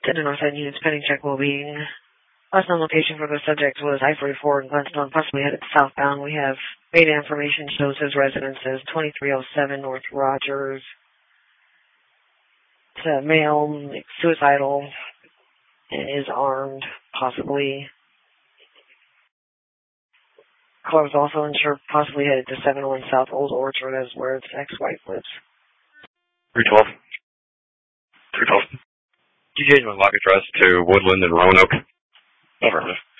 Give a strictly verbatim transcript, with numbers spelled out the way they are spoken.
ten to Northside units pending check will be. Last known location for the subject was I forty-four in Glenstone, possibly headed southbound. We have data information shows his residence as twenty-three oh seven North Rogers. It's a male, suicidal, and is armed, possibly. Car was also insured, possibly headed to seven oh one South Old Orchard, as where its ex-wife lives. three twelve. three twelve. Did you change my lock address to Woodland and Roanoke? Affirmative.